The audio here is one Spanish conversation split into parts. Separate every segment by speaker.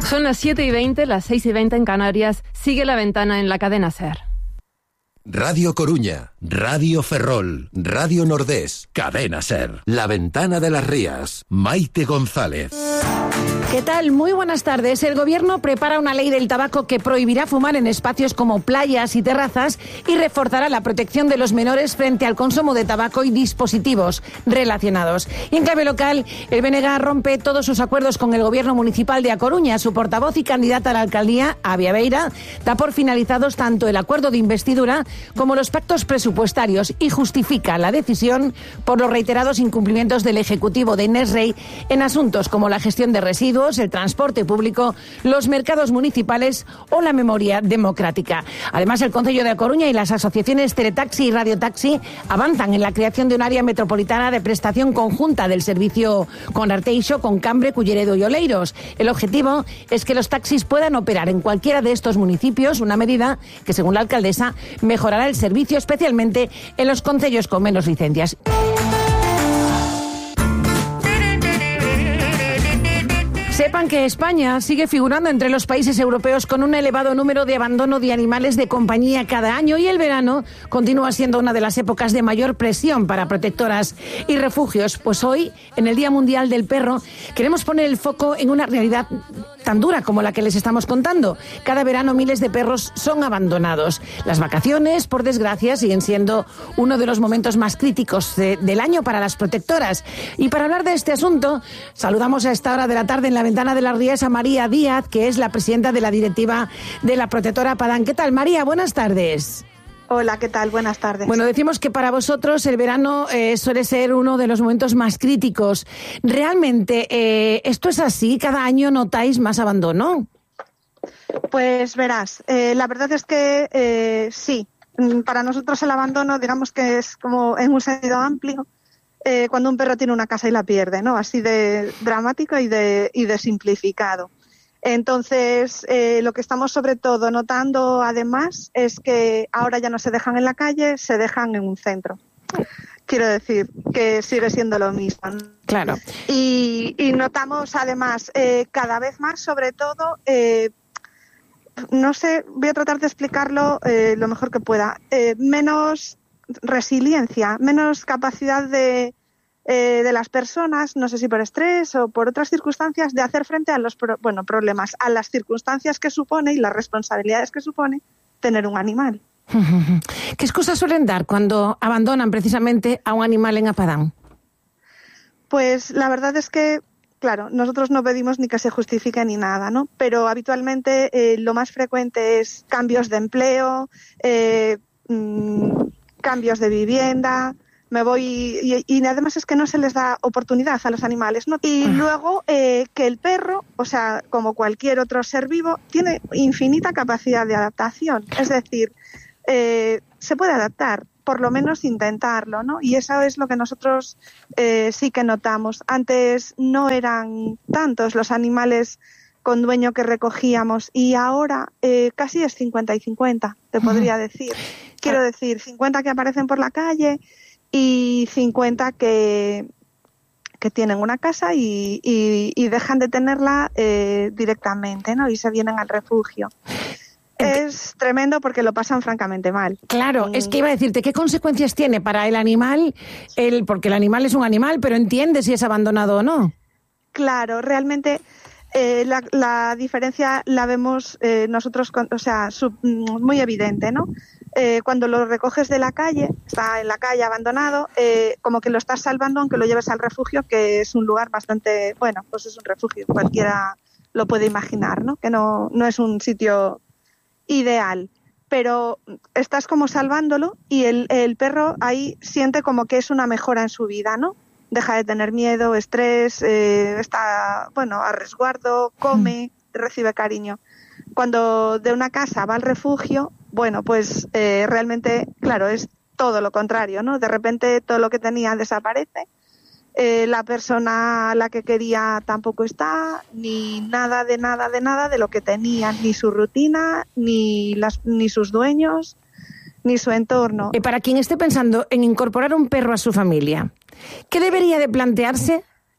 Speaker 1: Son las 7:20, las 6:20 en Canarias. Sigue La Ventana en la cadena SER.
Speaker 2: Radio Coruña, Radio Ferrol, Radio Nordés, Cadena SER. La Ventana de las Rías, Maite González.
Speaker 3: ¿Qué tal? Muy buenas tardes. El Gobierno prepara una ley del tabaco que prohibirá fumar en espacios como playas y terrazas y reforzará la protección de los menores frente al consumo de tabaco y dispositivos relacionados. Y en clave local, el BNG rompe todos sus acuerdos con el Gobierno municipal de A Coruña. Su portavoz y candidata a la alcaldía, Avia Beira, da por finalizados tanto el acuerdo de investidura como los pactos presupuestarios y justifica la decisión por los reiterados incumplimientos del Ejecutivo de Inés Rey en asuntos como la gestión de residuos, el transporte público, los mercados municipales o la memoria democrática. Además, el Concello de A Coruña y las asociaciones Teletaxi y Radiotaxi avanzan en la creación de un área metropolitana de prestación conjunta del servicio con Arteixo, con Cambre, Culleredo y Oleiros. El objetivo es que los taxis puedan operar en cualquiera de estos municipios, una medida que, según la alcaldesa, mejorará el servicio, especialmente en los concellos con menos licencias. Sepan que España sigue figurando entre los países europeos con un elevado número de abandono de animales de compañía cada año, y el verano continúa siendo una de las épocas de mayor presión para protectoras y refugios. Pues hoy, en el Día Mundial del Perro, queremos poner el foco en una realidad tan dura como la que les estamos contando. Cada verano miles de perros son abandonados. Las vacaciones, por desgracia, siguen siendo uno de los momentos más críticos del año para las protectoras. Y para hablar de este asunto, saludamos a esta hora de la tarde en La Ventana de las Rías a María Díaz, que es la presidenta de la directiva de la protectora Padán. ¿Qué tal, María? Buenas tardes.
Speaker 4: Hola, ¿qué tal? Buenas tardes.
Speaker 3: Bueno, decimos que para vosotros el verano suele ser uno de los momentos más críticos. ¿Realmente esto es así? ¿Cada año notáis más abandono?
Speaker 4: Pues verás, la verdad es que sí. Para nosotros el abandono, digamos que es como en un sentido amplio, cuando un perro tiene una casa y la pierde, ¿no? Así de dramático y de simplificado. Entonces, lo que estamos sobre todo notando además es que ahora ya no se dejan en la calle, se dejan en un centro. Quiero decir que sigue siendo lo mismo, ¿no?
Speaker 3: Claro.
Speaker 4: Y notamos además cada vez más, sobre todo, no sé, voy a tratar de explicarlo lo mejor que pueda, menos resiliencia, menos capacidad de las personas, no sé si por estrés o por otras circunstancias, de hacer frente a los problemas, a las circunstancias que supone y las responsabilidades que supone tener un animal.
Speaker 3: ¿Qué excusas suelen dar cuando abandonan precisamente a un animal en Apadán?
Speaker 4: Pues la verdad es que, claro, nosotros no pedimos ni que se justifique ni nada, ¿no? Pero habitualmente lo más frecuente es cambios de empleo, cambios de vivienda. Me voy y además es que no se les da oportunidad a los animales, ¿no? Y luego que el perro, o sea, como cualquier otro ser vivo, tiene infinita capacidad de adaptación. Es decir, se puede adaptar, por lo menos intentarlo, ¿no? Y eso es lo que nosotros sí que notamos. Antes no eran tantos los animales con dueño que recogíamos y ahora casi es 50 y 50, te podría decir. Quiero decir, 50 que aparecen por la calle y 50 que tienen una casa y dejan de tenerla directamente, ¿no? Y se vienen al refugio. Es tremendo porque lo pasan francamente mal.
Speaker 3: Claro, es que iba a decirte, ¿qué consecuencias tiene para el animal? Porque el animal es un animal, pero entiende si es abandonado o no.
Speaker 4: Claro, realmente la diferencia la vemos nosotros, muy evidente, ¿no? Cuando lo recoges de la calle, está en la calle abandonado, como que lo estás salvando aunque lo lleves al refugio, que es un lugar bastante, bueno, pues es un refugio, cualquiera lo puede imaginar, ¿no? Que no es un sitio ideal, pero estás como salvándolo y el perro ahí siente como que es una mejora en su vida, ¿no? Deja de tener miedo, estrés, está, a resguardo, come, recibe cariño. Cuando de una casa va al refugio, realmente, claro, es todo lo contrario, ¿no? De repente todo lo que tenía desaparece, la persona a la que quería tampoco está, ni nada de lo que tenía, ni su rutina, ni sus dueños, ni su entorno.
Speaker 3: Para quien esté pensando en incorporar un perro a su familia, ¿qué debería de plantearse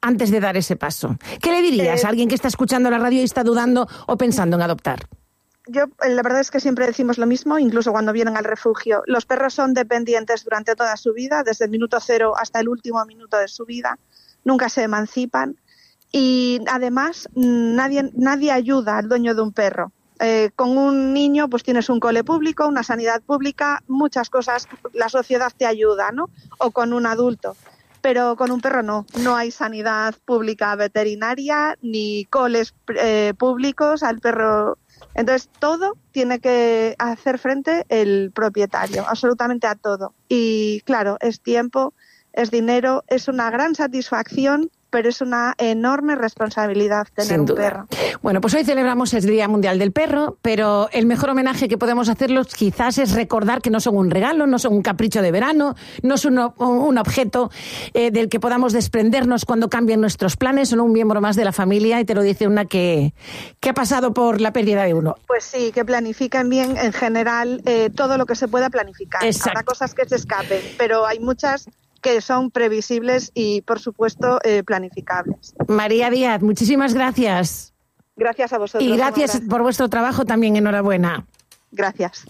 Speaker 3: antes de dar ese paso? ¿Qué le dirías a alguien que está escuchando la radio y está dudando o pensando en adoptar?
Speaker 4: Yo, la verdad es que siempre decimos lo mismo, incluso cuando vienen al refugio. Los perros son dependientes durante toda su vida, desde el minuto 0 hasta el último minuto de su vida. Nunca se emancipan. Y además, nadie ayuda al dueño de un perro. Con un niño pues tienes un cole público, una sanidad pública, muchas cosas, la sociedad te ayuda, ¿no? O con un adulto. Pero con un perro no hay sanidad pública veterinaria ni coles públicos al perro. Entonces todo tiene que hacer frente el propietario, absolutamente a todo. Y claro, es tiempo, es dinero, es una gran satisfacción, pero es una enorme responsabilidad tener un perro.
Speaker 3: Bueno, pues hoy celebramos el Día Mundial del Perro, pero el mejor homenaje que podemos hacerlos quizás es recordar que no son un regalo, no son un capricho de verano, no son un objeto del que podamos desprendernos cuando cambien nuestros planes, son un miembro más de la familia, y te lo dice una que ha pasado por la pérdida de uno.
Speaker 4: Pues sí, que planifiquen bien en general todo lo que se pueda planificar.
Speaker 3: Exacto.
Speaker 4: Habrá cosas que se escapen, pero hay muchas que son previsibles y, por supuesto, planificables.
Speaker 3: María Díaz, muchísimas gracias.
Speaker 4: Gracias a vosotros.
Speaker 3: Y gracias por vuestro trabajo también, enhorabuena.
Speaker 4: Gracias.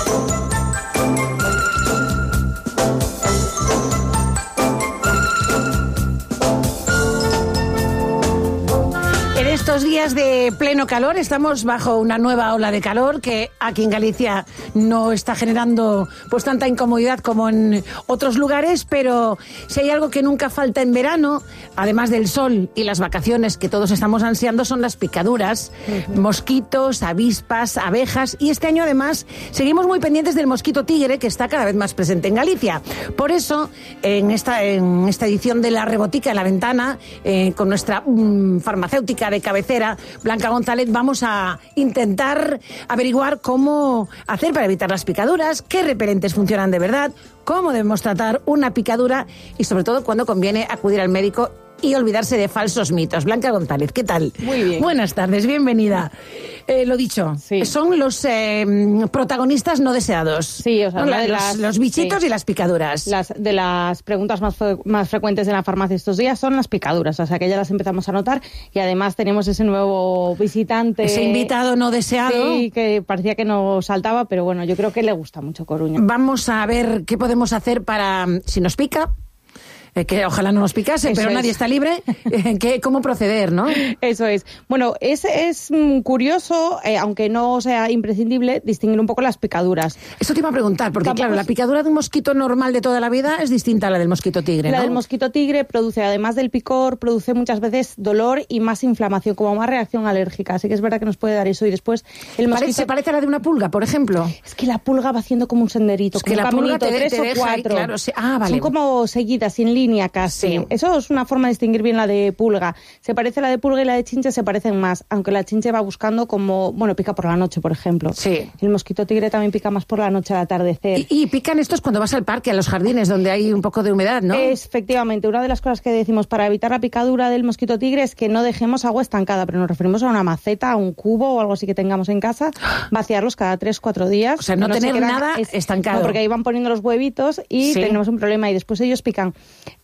Speaker 3: Estos días de pleno calor, estamos bajo una nueva ola de calor que aquí en Galicia no está generando pues tanta incomodidad como en otros lugares, pero si hay algo que nunca falta en verano, además del sol y las vacaciones que todos estamos ansiando, son las picaduras, mosquitos, avispas, abejas, y este año además seguimos muy pendientes del mosquito tigre, que está cada vez más presente en Galicia. Por eso, en esta edición de La Rebotica en la Ventana, con nuestra farmacéutica de cabecera, Blanca González, vamos a intentar averiguar cómo hacer para evitar las picaduras, qué repelentes funcionan de verdad, cómo debemos tratar una picadura y sobre todo cuándo conviene acudir al médico y olvidarse de falsos mitos. Blanca González, ¿qué tal?
Speaker 5: Muy bien.
Speaker 3: Buenas tardes, bienvenida. Lo dicho,
Speaker 5: sí.
Speaker 3: Son los protagonistas no deseados.
Speaker 5: Sí, o sea,
Speaker 3: ¿no? Los bichitos, sí, y las picaduras.
Speaker 5: De las preguntas más frecuentes en la farmacia estos días son las picaduras, o sea que ya las empezamos a notar, y además tenemos ese nuevo visitante.
Speaker 3: Ese invitado no deseado.
Speaker 5: Sí, que parecía que no saltaba, pero bueno, yo creo que le gusta mucho Coruña.
Speaker 3: Vamos a ver qué podemos hacer para, si nos pica, que ojalá no nos picase, pero nadie está libre, cómo proceder, ¿no?
Speaker 5: Eso es. Bueno, es curioso, aunque no sea imprescindible, distinguir un poco las picaduras.
Speaker 3: Eso te iba a preguntar, porque claro, la picadura de un mosquito normal de toda la vida es distinta a la del mosquito tigre, ¿no?
Speaker 5: La del mosquito tigre produce, además del picor, produce muchas veces dolor y más inflamación, como más reacción alérgica. Así que es verdad que nos puede dar eso. Y después el mosquito...
Speaker 3: ¿Se parece a la de una pulga, por ejemplo?
Speaker 5: Es que la pulga va haciendo como un senderito,
Speaker 3: es que la pulga te deja
Speaker 5: 3 o 4.
Speaker 3: Claro, sí. Vale.
Speaker 5: Son como seguidas, sin línea casi. Sí. Eso es una forma de distinguir bien la de pulga. Se parece a la de pulga y la de chinche se parecen más, aunque la chinche va buscando como, bueno, pica por la noche, por ejemplo.
Speaker 3: Sí.
Speaker 5: El mosquito tigre también pica más por la noche al atardecer.
Speaker 3: Y pican estos cuando vas al parque, a los jardines, donde hay un poco de humedad, ¿no?
Speaker 5: Efectivamente, una de las cosas que decimos para evitar la picadura del mosquito tigre es que no dejemos agua estancada, pero nos referimos a una maceta, a un cubo o algo así que tengamos en casa, vaciarlos cada 3 o 4 días.
Speaker 3: O sea, no tener nada estancado.
Speaker 5: No, porque ahí van poniendo los huevitos y tenemos un problema, y después ellos pican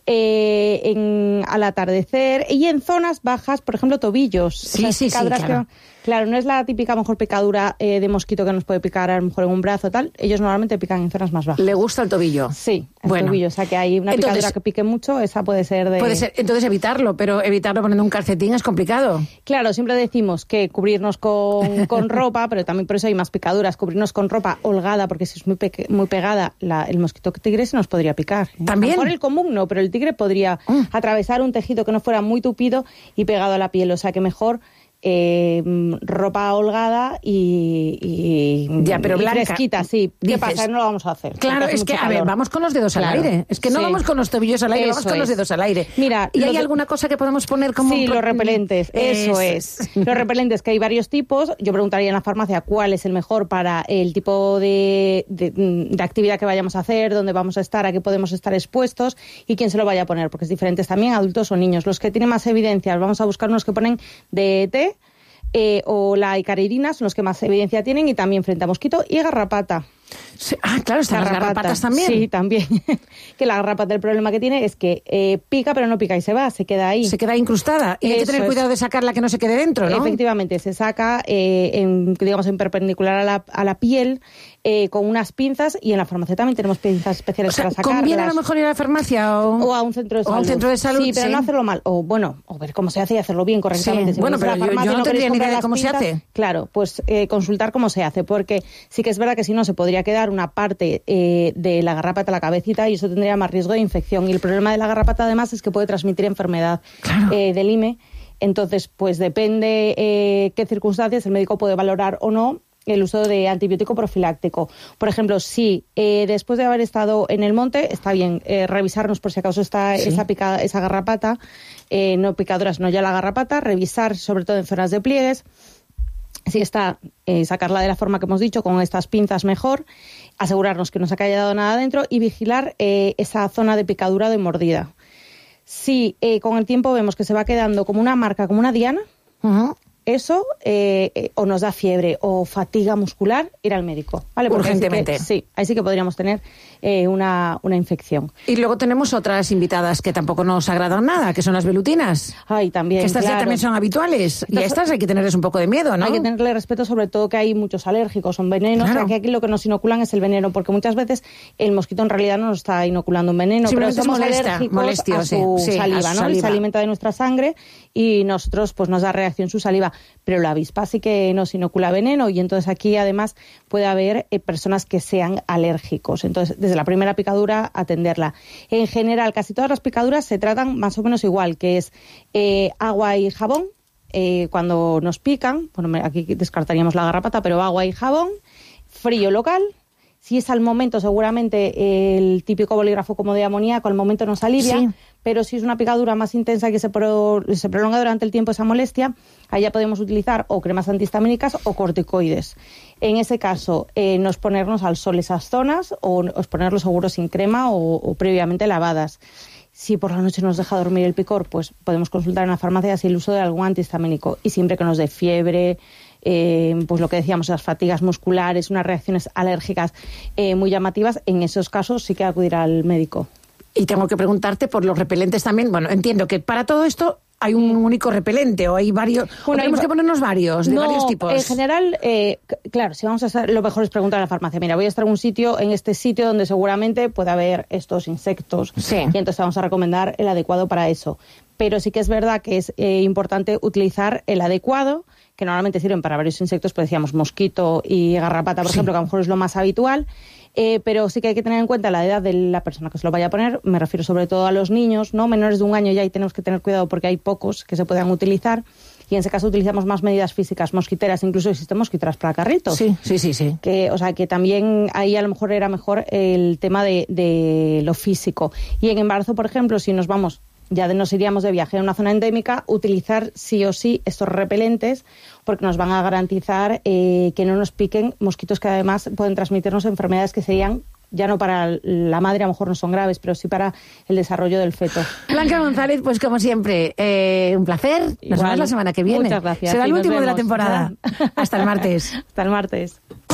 Speaker 5: al atardecer y en zonas bajas, por ejemplo, tobillos.
Speaker 3: Sí, claro.
Speaker 5: Claro, no es la típica mejor picadura de mosquito que nos puede picar a lo mejor en un brazo tal. Ellos normalmente pican en zonas más bajas.
Speaker 3: ¿Le gusta el tobillo?
Speaker 5: Sí, el tobillo. O sea que hay una picadura que pique mucho, esa puede ser de...
Speaker 3: Puede ser, entonces evitarlo, pero evitarlo poniendo un calcetín es complicado.
Speaker 5: Claro, siempre decimos que cubrirnos con ropa, pero también por eso hay más picaduras. Cubrirnos con ropa holgada, porque si es muy pegada, el mosquito tigre se nos podría picar.
Speaker 3: ¿También?
Speaker 5: A lo mejor el común no, pero el tigre podría atravesar un tejido que no fuera muy tupido y pegado a la piel. O sea que mejor... ropa holgada y
Speaker 3: pero blanca,
Speaker 5: fresquita, sí. ¿Qué pasa? No lo vamos a hacer.
Speaker 3: Claro, es que, a ver, vamos con los dedos al aire. Es que no vamos con los tobillos al aire, vamos con los dedos al aire.
Speaker 5: Mira,
Speaker 3: ¿y hay alguna cosa que podemos poner como...?
Speaker 5: Sí, los repelentes, eso es. Los repelentes, que hay varios tipos. Yo preguntaría en la farmacia cuál es el mejor para el tipo de actividad que vayamos a hacer, dónde vamos a estar, a qué podemos estar expuestos y quién se lo vaya a poner, porque es diferente también adultos o niños. Los que tienen más evidencia, vamos a buscar unos que ponen DEET, o la icaridina, son los que más evidencia tienen, y también frente a mosquito y garrapata.
Speaker 3: Sí. Ah, claro, están las garrapatas también.
Speaker 5: Sí, también. Que la garrapata, el problema que tiene es que pica, pero no pica y se va, se queda ahí.
Speaker 3: Se queda incrustada. Y hay que tener cuidado de sacarla, que no se quede dentro, ¿no?
Speaker 5: Efectivamente, se saca, en perpendicular a la piel, con unas pinzas, y en la farmacia también tenemos pinzas especiales para sacarlas.
Speaker 3: ¿Conviene a lo mejor ir a la farmacia o
Speaker 5: a un centro de salud?
Speaker 3: O a un centro de salud,
Speaker 5: sí, pero no hacerlo mal. O ver cómo se hace y hacerlo bien, correctamente.
Speaker 3: Sí.
Speaker 5: Si
Speaker 3: Bueno, pero yo no tendría ni idea de cómo se hace.
Speaker 5: Claro, pues consultar cómo se hace, porque sí que es verdad que si no se podría quedar una parte de la garrapata, la cabecita, y eso tendría más riesgo de infección. Y el problema de la garrapata, además, es que puede transmitir enfermedad del IME. Entonces, pues depende qué circunstancias el médico puede valorar o no el uso de antibiótico profiláctico. Por ejemplo, si después de haber estado en el monte, está bien revisarnos por si acaso está esa garrapata, no picaduras, no ya la garrapata, revisar sobre todo en zonas de pliegues. Si está, sacarla de la forma que hemos dicho, con estas pinzas mejor, asegurarnos que no se haya dado nada dentro y vigilar esa zona de picadura o de mordida. Si con el tiempo vemos que se va quedando como una marca, como una diana, eso o nos da fiebre o fatiga muscular, ir al médico, ¿vale? Porque
Speaker 3: urgentemente.
Speaker 5: Ahí sí que podríamos tener una infección.
Speaker 3: Y luego tenemos otras invitadas que tampoco nos agradan nada, que son las velutinas.
Speaker 5: Ay, también,
Speaker 3: que estas ya también son habituales. Y a estas hay que tenerles un poco de miedo, ¿no?
Speaker 5: Hay que tenerle respeto, sobre todo que hay muchos alérgicos, son venenos.
Speaker 3: Claro.
Speaker 5: O sea, que aquí lo que nos inoculan es el veneno, porque muchas veces el mosquito en realidad no nos está inoculando un veneno, pero somos alérgicos a su saliva, ¿no? Él se alimenta de nuestra sangre y nosotros pues nos da reacción su saliva. Pero la avispa sí que nos inocula veneno, y entonces aquí además puede haber personas que sean alérgicos. Entonces, desde la primera picadura, atenderla. En general, casi todas las picaduras se tratan más o menos igual, que es agua y jabón. Cuando nos pican, bueno, aquí descartaríamos la garrapata, pero agua y jabón, frío local. Si es al momento, seguramente el típico bolígrafo como de amoníaco al momento nos alivia, pero si es una picadura más intensa que se prolonga durante el tiempo esa molestia, allá podemos utilizar o cremas antihistamínicas o corticoides. En ese caso, no exponernos al sol esas zonas, o exponerlos seguros sin crema o previamente lavadas. Si por la noche nos deja dormir el picor, pues podemos consultar en la farmacia si el uso de algún antihistamínico, y siempre que nos dé fiebre, pues lo que decíamos, las fatigas musculares, unas reacciones alérgicas muy llamativas, en esos casos sí que acudir al médico.
Speaker 3: Y tengo que preguntarte por los repelentes también. Bueno, entiendo que para todo esto hay un único repelente, o hay varios,
Speaker 5: bueno,
Speaker 3: o tenemos que ponernos varios, de varios tipos.
Speaker 5: En general, claro, si vamos a hacer, lo mejor es preguntar a la farmacia. Mira, voy a estar en un sitio, en este sitio donde seguramente puede haber estos insectos, y entonces vamos a recomendar el adecuado para eso. Pero sí que es verdad que es importante utilizar el adecuado, que normalmente sirven para varios insectos, pues decíamos mosquito y garrapata, por ejemplo, que a lo mejor es lo más habitual. Pero sí que hay que tener en cuenta la edad de la persona que se lo vaya a poner. Me refiero sobre todo a los niños, ¿no? Menores de 1 año ya ahí tenemos que tener cuidado, porque hay pocos que se puedan utilizar. Y en ese caso utilizamos más medidas físicas, mosquiteras, incluso existen mosquiteras para carritos. Sí. O sea, que también ahí a lo mejor era mejor el tema de lo físico. Y en embarazo, por ejemplo, si nos vamos, ya nos iríamos de viaje a una zona endémica, utilizar sí o sí estos repelentes, porque nos van a garantizar que no nos piquen mosquitos que además pueden transmitirnos enfermedades que serían, ya no para la madre, a lo mejor no son graves, pero sí para el desarrollo del feto.
Speaker 3: Blanca González, pues como siempre, un placer. Nos vemos la semana que viene.
Speaker 5: Muchas gracias.
Speaker 3: Será el último de la temporada. Hasta el martes.
Speaker 5: Hasta el martes.